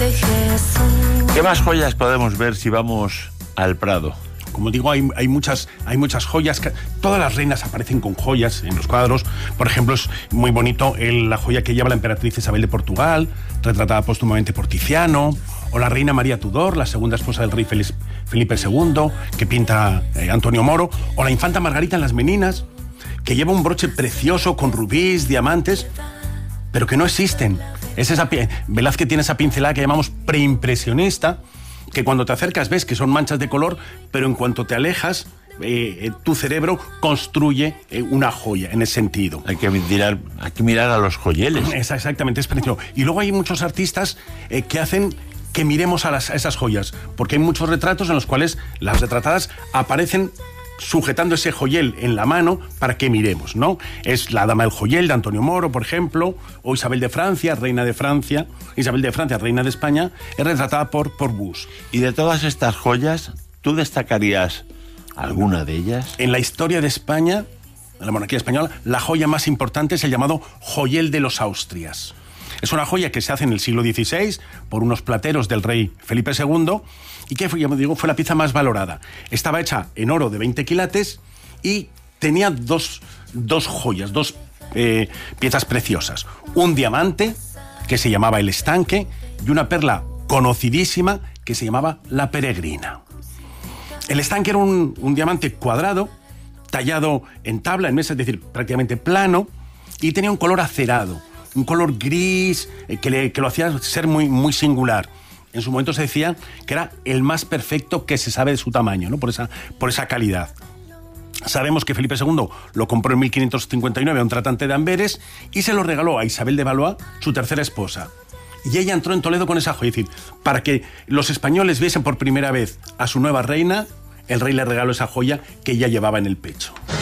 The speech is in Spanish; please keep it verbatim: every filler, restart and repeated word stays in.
de Jesús. ¿Qué más joyas podemos ver si vamos al Prado? Como digo, hay, hay, muchas, hay muchas joyas. Que, todas las reinas aparecen con joyas en los cuadros. Por ejemplo, es muy bonito el, la joya que lleva la emperatriz Isabel de Portugal, retratada póstumamente por Tiziano, o la reina María Tudor, la segunda esposa del rey Felipe segundo, que pinta eh, Antonio Moro, o la infanta Margarita en Las Meninas, que lleva un broche precioso con rubíes, diamantes, pero que no existen. Es esa, Velázquez tiene esa pincelada que llamamos preimpresionista, que cuando te acercas ves que son manchas de color, pero en cuanto te alejas, eh, tu cerebro construye eh, una joya en ese sentido. Hay que mirar, hay que mirar a los joyeles. Es, exactamente, es precioso. Y luego hay muchos artistas eh, que hacen que miremos a, las, a esas joyas, porque hay muchos retratos en los cuales las retratadas aparecen sujetando ese joyel en la mano para que miremos, ¿no? Es la Dama del Joyel de Antonio Moro, por ejemplo, o Isabel de Francia, reina de Francia, Isabel de Francia, reina de España, es retratada por, por Bus. Y de todas estas joyas, ¿tú destacarías alguna de ellas? En la historia de España, en la monarquía española, la joya más importante es el llamado Joyel de los Austrias. Es una joya que se hace en el siglo dieciséis por unos plateros del rey Felipe segundo y que, ya me digo, fue la pieza más valorada. Estaba hecha en oro de veinte quilates y tenía dos, dos joyas, dos eh, piezas preciosas. Un diamante, que se llamaba el estanque, y una perla conocidísima que se llamaba la peregrina. El estanque era un, un diamante cuadrado, tallado en tabla, en mesa, es decir, prácticamente plano, y tenía un color acerado, un color gris eh, que, le, que lo hacía ser muy, muy singular. En su momento se decía que era el más perfecto que se sabe de su tamaño, ¿no? por, esa, por esa calidad. Sabemos que Felipe segundo lo compró en mil quinientos cincuenta y nueve a un tratante de Amberes y se lo regaló a Isabel de Valois, su tercera esposa. Y ella entró en Toledo con esa joya. Es decir, para que los españoles viesen por primera vez a su nueva reina, el rey le regaló esa joya que ella llevaba en el pecho.